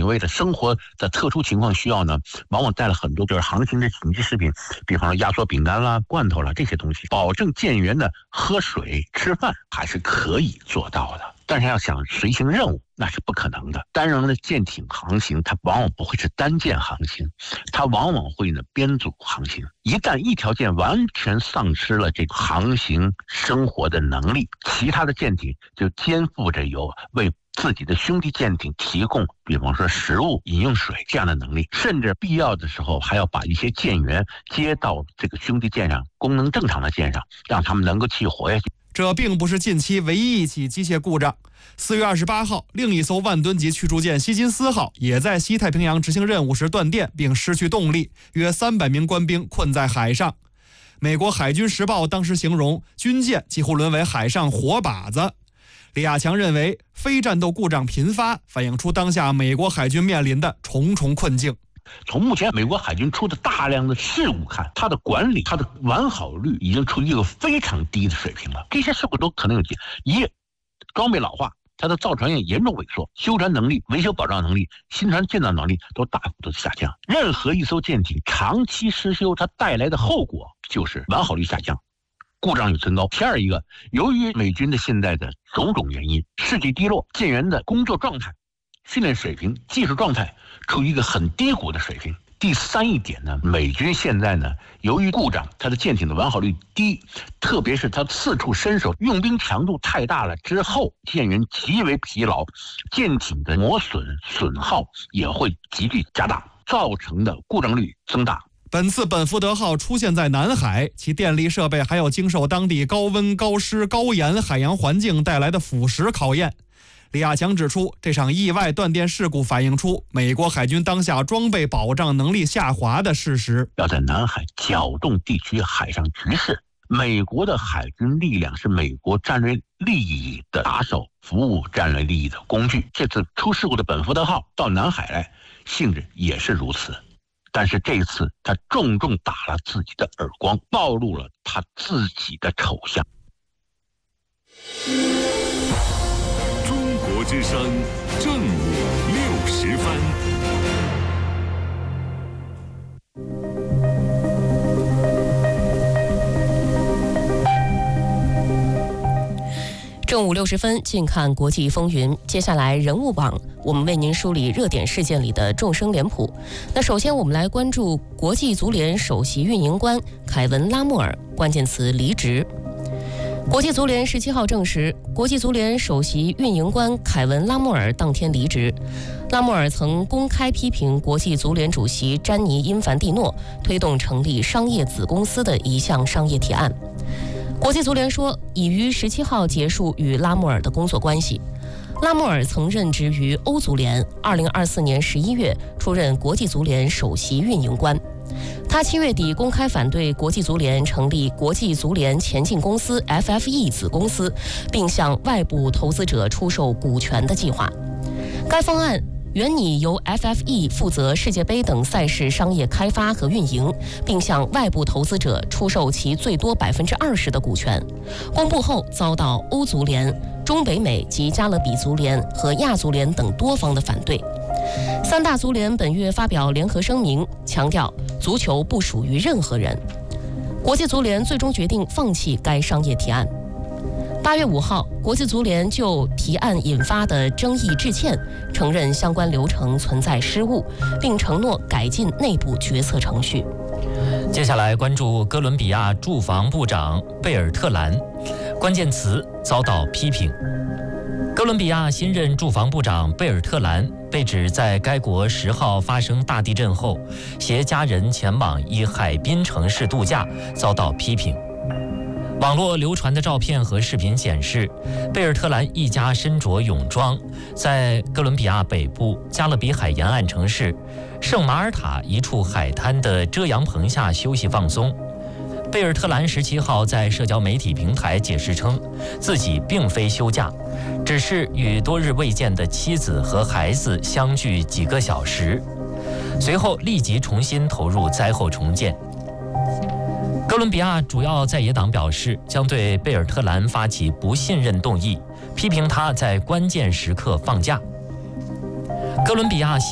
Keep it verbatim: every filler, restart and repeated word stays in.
你为了生活的特殊情况需要呢，往往带了很多就是航行的紧急食品，比方说压缩饼干啦、罐头啦这些东西，保证舰员的喝水、吃饭还是可以做到的。但是要想实行任务，那是不可能的。单人的舰艇航行，它往往不会是单舰航行，它往往会呢编组航行。一旦一条舰完全丧失了这个航行生活的能力，其他的舰艇就肩负着有为自己的兄弟舰艇提供，比方说食物、饮用水这样的能力，甚至必要的时候还要把一些舰员接到这个兄弟舰上，功能正常的舰上，让他们能够继续活下去。 这并不是近期唯一一起机械故障。四月二十八号，另一艘万吨级驱逐舰希金斯号也在西太平洋执行任务时断电并失去动力，约三百名官兵困在海上。美国海军时报当时形容军舰几乎沦为海上活靶子。李亚强认为，非战斗故障频发，反映出当下美国海军面临的重重困境。 从目前美国海军出的大量的事故看，它的管理、它的完好率已经处于一个非常低的水平了。这些事故都可能有几：一，装备老化，它的造船业严重萎缩，修船能力、维修保障能力、新船建造能力都大幅度的下降。任何一艘舰艇长期失修，它带来的后果就是完好率下降，故障率增高。第二一个，由于美军的现在的种种原因，士气低落，舰员的工作状态、训练水平、技术状态处于一个很低谷的水平。第三一点呢，美军现在呢，由于故障，它的舰艇的完好率低，特别是它四处伸手，用兵强度太大了之后，舰员极为疲劳，舰艇的磨损损耗也会急剧加大，造成的故障率增大。 本次本福德号出现在南海，其电力设备还要经受当地高温、高湿、高盐海洋环境带来的腐蚀考验。李亚强指出，这场意外断电事故反映出美国海军当下装备保障能力下滑的事实。 要在南海搅动地区海上局势，美国的海军力量是美国战略利益的打手，服务战略利益的工具。这次出事故的本福德号到南海来，性质也是如此。但是这一次，他重重打了自己的耳光，暴露了他自己的丑相。 中国之声正午六时分。 正午六十分，近看国际风云。接下来人物榜，我们为您梳理热点事件里的众生脸谱。那首先，我们来关注国际足联首席运营官凯文·拉莫尔，关键词离职。国际足联十七号证实，国际足联首席运营官凯文·拉莫尔当天离职。拉莫尔曾公开批评国际足联主席詹妮·因凡蒂诺推动成立商业子公司的一项商业提案。国际足联说，已于十七号结束与拉莫尔的工作关系。拉莫尔曾任职于欧足联，二零二四年十一月出任国际足联首席运营官。他七月底公开反对国际足联成立国际足联前进公司 F F E 子公司，并向外部投资者出售股权的计划。该方案原拟由 F F E 负责世界杯等赛事商业开发和运营，并向外部投资者出售其最多百分之二十的股权。公布后遭到欧足联、中北美及加勒比足联和亚足联等多方的反对。三大足联本月发表联合声明，强调足球不属于任何人。国际足联最终决定放弃该商业提案。八月五号，国际足联就提案引发的争议致歉，承认相关流程存在失误，并承诺改进内部决策程序。 接下来关注哥伦比亚住房部长贝尔特兰，关键词遭到批评。哥伦比亚新任住房部长贝尔特兰被指在该国十号发生大地震后，携家人前往一海滨城市度假，遭到批评。网络流传的照片和视频显示，贝尔特兰一家身着泳装，在哥伦比亚北部加勒比海沿岸城市圣马尔塔一处海滩的遮阳棚下休息放松。贝尔特兰十七号在社交媒体平台解释称，自己并非休假，只是与多日未见的妻子和孩子相聚几个小时，随后立即重新投入灾后重建。哥伦比亚主要在野党表示，将对贝尔特兰发起不信任动议，批评他在关键时刻放假。哥伦比亚